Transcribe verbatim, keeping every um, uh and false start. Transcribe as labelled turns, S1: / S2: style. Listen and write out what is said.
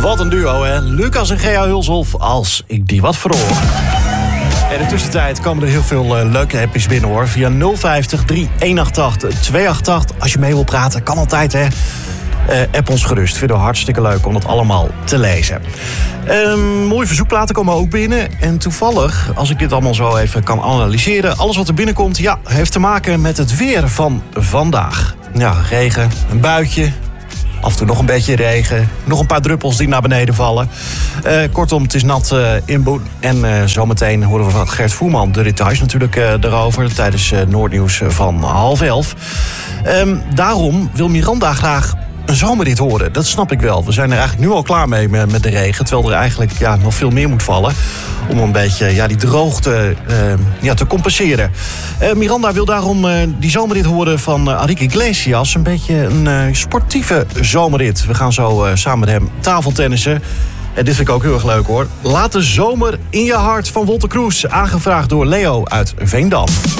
S1: Wat een duo, hè? Lucas en Gea Hulshoff, als ik die wat verhoor. In de tussentijd komen er heel veel uh, leuke appjes binnen, hoor. Via nul vijftig, drie eenentachtig, tweeëntachtig. Als je mee wil praten, kan altijd, hè. Uh, app ons gerust. Vinden we hartstikke leuk om dat allemaal te lezen. Um, mooie verzoekplaten komen ook binnen. En toevallig, als ik dit allemaal zo even kan analyseren... alles wat er binnenkomt, ja, heeft te maken met het weer van vandaag. Ja, regen, een buitje... Af en toe nog een beetje regen. Nog een paar druppels die naar beneden vallen. Uh, kortom, het is nat uh, in Boen. En uh, zometeen horen we van Gert Voerman de details natuurlijk uh, erover. Tijdens uh, Noordnieuws van half elf. Um, daarom wil Miranda graag een zomerrit horen. Dat snap ik wel. We zijn er eigenlijk nu al klaar mee met, met de regen. Terwijl er eigenlijk ja, nog veel meer moet vallen. Om een beetje ja, die droogte uh, ja, te compenseren. Uh, Miranda wil daarom uh, die zomerrit horen van uh, Enrique Iglesias. Een beetje een uh, sportieve zomerrit. We gaan zo uh, samen met hem tafeltennissen. En dit vind ik ook heel erg leuk, hoor. Laat de zomer in je hart van Wolter Kroes. Aangevraagd door Leo uit Veendam.